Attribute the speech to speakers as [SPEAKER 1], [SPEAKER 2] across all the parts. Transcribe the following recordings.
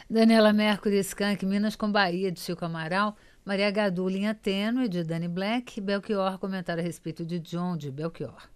[SPEAKER 1] Daniela Mercury, Skank, Minas com Bahia, de Chico Amaral. Maria Gadu, Linha Tênue, de Dani Black. Belchior, comentário a respeito de John, de Belchior.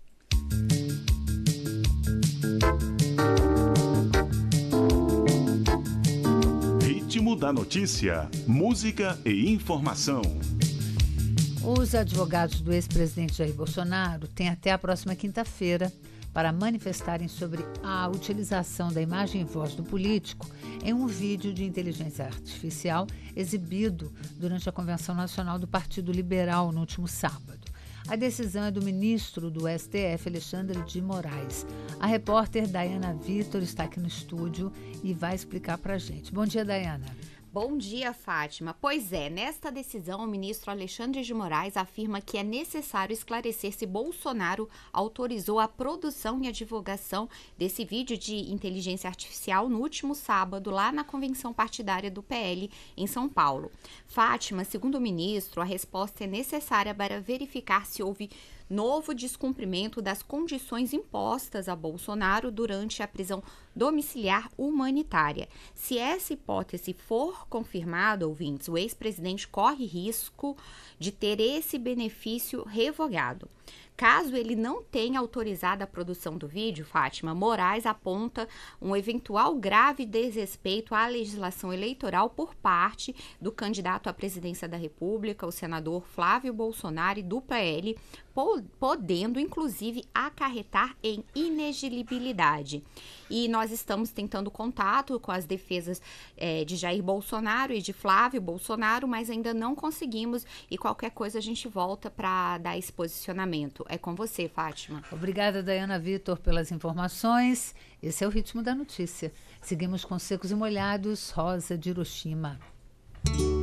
[SPEAKER 2] Ritmo da notícia, música e informação.
[SPEAKER 1] Os advogados do ex-presidente Jair Bolsonaro têm até a próxima quinta-feira para manifestarem sobre a utilização da imagem e voz do político em um vídeo de inteligência artificial exibido durante a Convenção Nacional do Partido Liberal no último sábado. A decisão é do ministro do STF, Alexandre de Moraes. A repórter Dayana Vitor está aqui no estúdio e vai explicar para a gente. Bom dia, Dayana.
[SPEAKER 3] Bom dia, Fátima. Pois é, nesta decisão, o ministro Alexandre de Moraes afirma que é necessário esclarecer se Bolsonaro autorizou a produção e a divulgação desse vídeo de inteligência artificial no último sábado, lá na convenção partidária do PL, em São Paulo. Fátima, segundo o ministro, a resposta é necessária para verificar se houve novo descumprimento das condições impostas a Bolsonaro durante a prisão domiciliar humanitária. Se essa hipótese for confirmada, ouvintes, o ex-presidente corre risco de ter esse benefício revogado. Caso ele não tenha autorizado a produção do vídeo, Fátima, Moraes aponta um eventual grave desrespeito à legislação eleitoral por parte do candidato à presidência da República, o senador Flávio Bolsonaro, do PL, podendo, inclusive, acarretar em inelegibilidade. E nós estamos tentando contato com as defesas de Jair Bolsonaro e de Flávio Bolsonaro, mas ainda não conseguimos, e qualquer coisa a gente volta para dar esse posicionamento. É com você, Fátima.
[SPEAKER 1] Obrigada, Dayana Vitor, pelas informações. Esse é o Ritmo da Notícia. Seguimos com Secos e Molhados, Rosa de Hiroshima.